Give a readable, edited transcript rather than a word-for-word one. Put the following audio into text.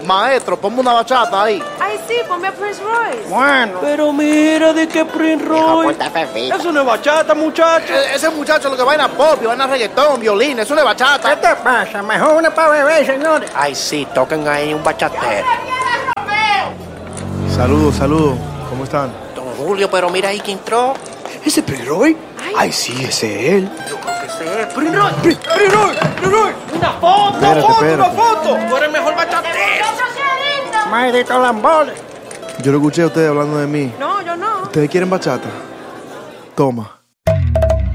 Maestro, ponme una bachata ahí. Ay, sí, ponme a Prince Royce. Bueno. Pero mira, ¿de qué Prince Royce? Eso no es bachata, muchacho. Ese muchacho lo que vaina pop, vaina reggaetón, violín, eso no es bachata. ¿Qué te pasa? Mejor una para beber, señores. Ay, sí, toquen ahí un bachatero. Saludos. ¿Cómo están? Don Julio, pero mira ahí quién entró. ¿Ese Prince Royce? Ay, sí, ese es él. Yo creo que ese es Prince Royce. Prince Royce. Una foto, Espérate. una foto. Tú eres el mejor bachatero. Maldito lambones. Yo lo escuché a ustedes hablando de mí. No, yo no. ¿Ustedes quieren bachata? Toma.